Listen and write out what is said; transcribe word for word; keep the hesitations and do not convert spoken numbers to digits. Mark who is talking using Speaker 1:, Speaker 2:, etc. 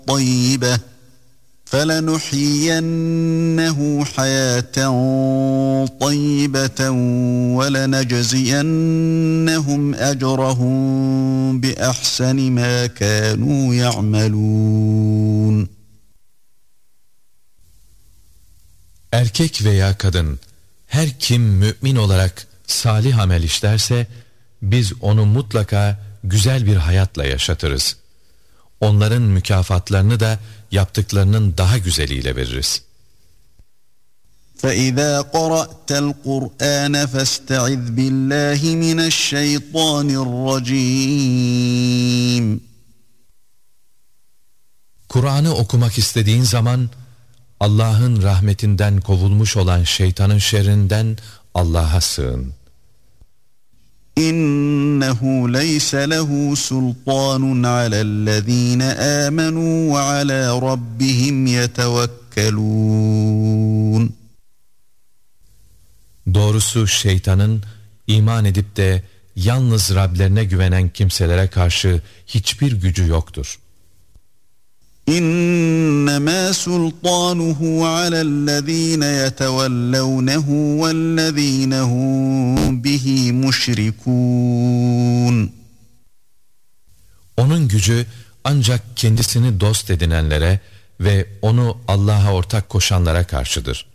Speaker 1: طيبة فلنحيينه حياة طيبة ولنجزينهم أجرهم بأحسن ما كانوا يعملون.
Speaker 2: Erkek veya kadın, her kim mümin olarak salih amel işlerse, biz onu mutlaka güzel bir hayatla yaşatırız. Onların mükafatlarını da yaptıklarının daha güzeliyle veririz.
Speaker 1: فَإِذَا قَرَأْتَ الْقُرْآنَ فَاسْتَعِذْ بِاللّٰهِ مِنَ الشَّيْطَانِ الرَّجِيمِ.
Speaker 2: Kur'an'ı okumak istediğin zaman, Allah'ın rahmetinden kovulmuş olan şeytanın şerrinden Allah'a sığın.
Speaker 1: İnnehu leyse lehu sultanun alellezine amenu ve ala rabbihim yetevekkelun.
Speaker 2: Doğrusu şeytanın iman edip de yalnız Rablerine güvenen kimselere karşı hiçbir gücü yoktur.
Speaker 1: İnnemâ sultanuhu alellezîne yetevellevnehu vellezîne hum bihi müşrikûn.
Speaker 2: Onun gücü ancak kendisini dost edinenlere ve onu Allah'a ortak koşanlara karşıdır.